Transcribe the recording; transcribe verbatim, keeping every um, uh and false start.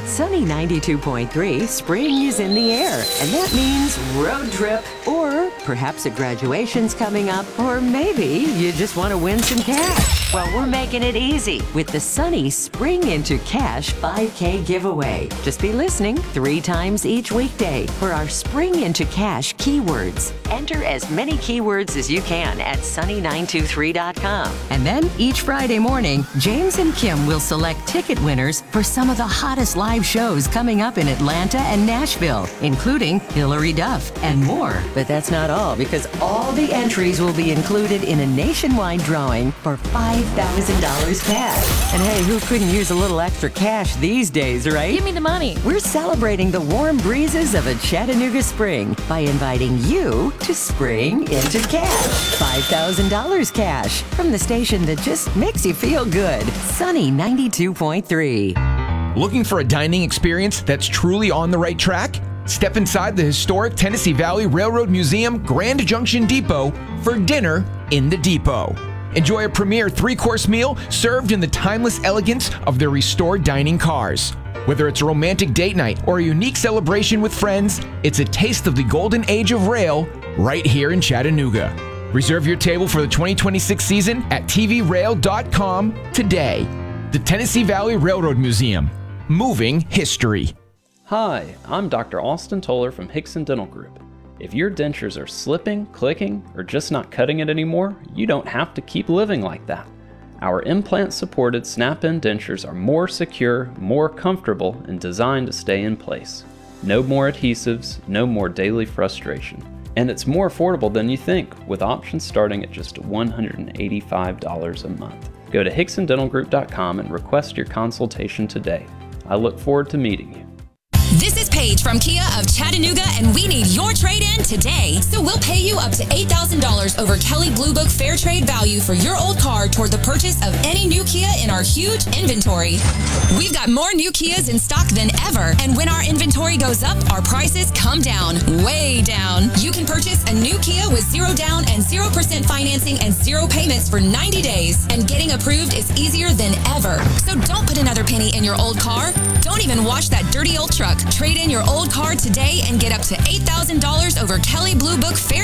Sunny ninety-two point three, spring is in the air, and that means road trip, or perhaps a graduation's coming up, or maybe you just want to win some cash. Well, we're making it easy with the Sunny Spring Into Cash five K giveaway. Just be listening three times each weekday for our Spring Into Cash keywords. Enter as many keywords as you can at sunny nine two three dot com. And then each Friday morning, James and Kim will select ticket winners for some of the hottest live shows coming up in Atlanta and Nashville, including Hillary Duff and more. But that's not all, because all the entries will be included in a nationwide drawing for five thousand dollars cash. And hey, who couldn't use a little extra cash these days, right? Give me the money. We're celebrating the warm breezes of a Chattanooga spring by inviting you to spring into cash. five thousand dollars cash from the station that just makes you feel good. Sunny ninety-two point three. Looking for a dining experience that's truly on the right track? Step inside the historic Tennessee Valley Railroad Museum Grand Junction Depot for dinner in the depot. Enjoy a premier three-course meal served in the timeless elegance of their restored dining cars. Whether it's a romantic date night or a unique celebration with friends, it's a taste of the golden age of rail right here in Chattanooga. Reserve your table for the twenty twenty-six season at T V rail dot com today. The Tennessee Valley Railroad Museum. Moving history. Hi, I'm Doctor Austin Toller from Hickson Dental Group. If your dentures are slipping, clicking, or just not cutting it anymore, you don't have to keep living like that. Our implant-supported snap-in dentures are more secure, more comfortable, and designed to stay in place. No more adhesives, no more daily frustration. And it's more affordable than you think, with options starting at just one hundred eighty-five dollars a month. Go to hickson dental group dot com and request your consultation today. I look forward to meeting you. This is Paige from Kia of Chattanooga, and we need your trade-in today. So we'll pay you up to eight thousand dollars over Kelley Blue Book Fair Trade value for your old car toward the purchase of any new Kia in our huge inventory. We've got more new Kias in stock than ever, and when our inventory goes up, our prices come down, way down. You can purchase a new Kia with zero down and zero percent financing and zero payments for ninety days, and getting approved is easier than ever. So don't put another penny in your old car. Don't even wash that dirty old truck. Trade in your old car today and get up to eight thousand dollars over Kelley Blue Book Fair